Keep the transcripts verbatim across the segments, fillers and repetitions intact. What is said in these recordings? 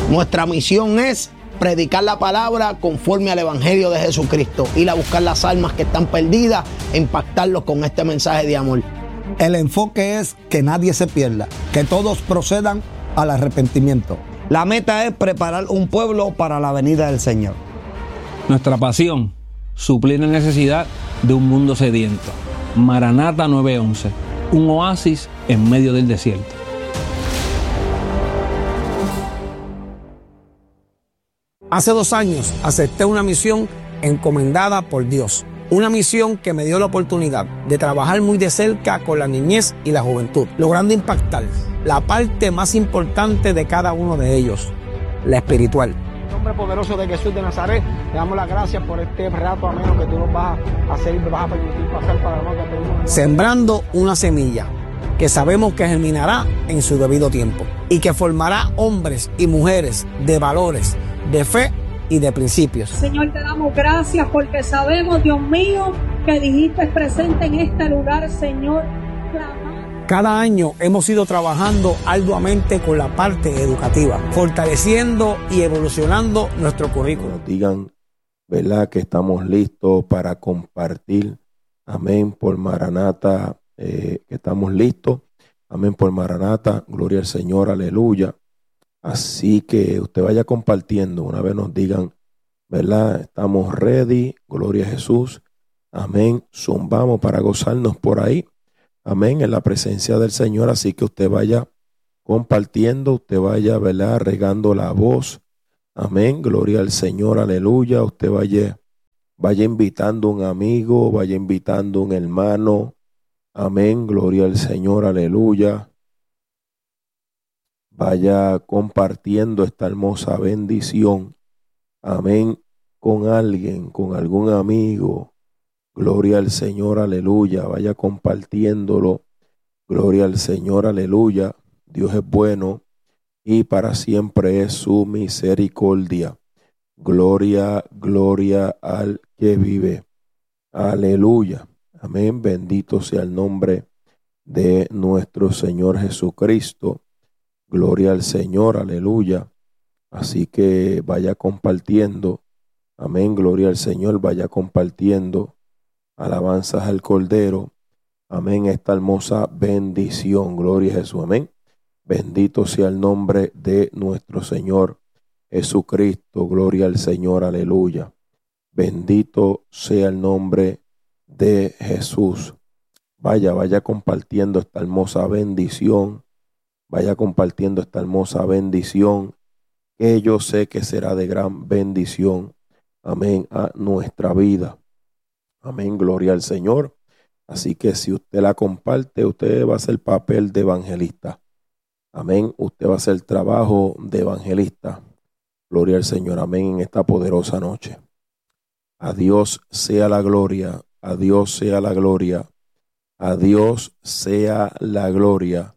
Nuestra misión es predicar la palabra conforme al Evangelio de Jesucristo, ir a buscar las almas que están perdidas e impactarlos con este mensaje de amor. El enfoque es que nadie se pierda, que todos procedan al arrepentimiento. La meta es preparar un pueblo para la venida del Señor. Nuestra pasión, suplir la necesidad de un mundo sediento. Maranata nueve once, un oasis en medio del desierto. Hace dos años acepté una misión encomendada por Dios. Una misión que me dio la oportunidad de trabajar muy de cerca con la niñez y la juventud, logrando impactar la parte más importante de cada uno de ellos, la espiritual. En el nombre poderoso de Jesús de Nazaret, te damos las gracias por este rato ameno que tú nos vas a hacer y me vas a permitir pasar para nosotros. Sembrando una semilla que sabemos que germinará en su debido tiempo y que formará hombres y mujeres de valores, de fe y de principios. Señor, te damos gracias porque sabemos, Dios mío, que dijiste presente en este lugar, Señor. Clamar. Cada año hemos ido trabajando arduamente con la parte educativa, fortaleciendo y evolucionando nuestro currículo. Nos digan, ¿verdad?, que estamos listos para compartir. Amén, por Maranata, eh, que estamos listos. Amén, por Maranata, gloria al Señor, aleluya. Así que usted vaya compartiendo, una vez nos digan, ¿verdad? Estamos ready, gloria a Jesús, amén, zumbamos para gozarnos por ahí, amén, en la presencia del Señor. Así que usted vaya compartiendo, usted vaya, ¿verdad?, regando la voz, amén, gloria al Señor, aleluya. Usted vaya, vaya invitando a un amigo, vaya invitando a un hermano, amén, gloria al Señor, aleluya. Vaya compartiendo esta hermosa bendición, amén, con alguien, con algún amigo, gloria al Señor, aleluya. Vaya compartiéndolo, gloria al Señor, aleluya. Dios es bueno y para siempre es su misericordia. Gloria, gloria al que vive, aleluya, amén. Bendito sea el nombre de nuestro Señor Jesucristo. Gloria al Señor, aleluya. Así que vaya compartiendo, amén, gloria al Señor, vaya compartiendo alabanzas al Cordero, amén, esta hermosa bendición, gloria a Jesús, amén. Bendito sea el nombre de nuestro Señor Jesucristo, gloria al Señor, aleluya. Bendito sea el nombre de Jesús. Vaya, vaya compartiendo esta hermosa bendición. Vaya compartiendo esta hermosa bendición que yo sé que será de gran bendición, amén, a nuestra vida. Amén, gloria al Señor. Así que si usted la comparte, usted va a hacer papel de evangelista. Amén, usted va a hacer trabajo de evangelista. Gloria al Señor, amén, en esta poderosa noche. A Dios sea la gloria, a Dios sea la gloria, a Dios sea la gloria.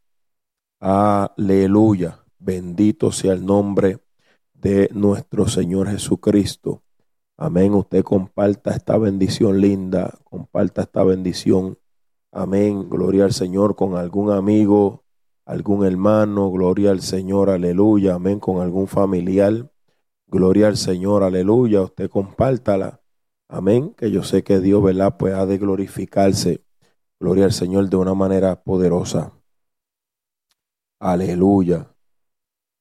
Aleluya, bendito sea el nombre de nuestro Señor Jesucristo. Amén, usted comparta esta bendición linda, comparta esta bendición. Amén, gloria al Señor con algún amigo, algún hermano, gloria al Señor, aleluya. Amén, con algún familiar, gloria al Señor, aleluya. Usted compártala, amén, que yo sé que Dios, ¿verdad?, pues ha de glorificarse, gloria al Señor, de una manera poderosa. Aleluya.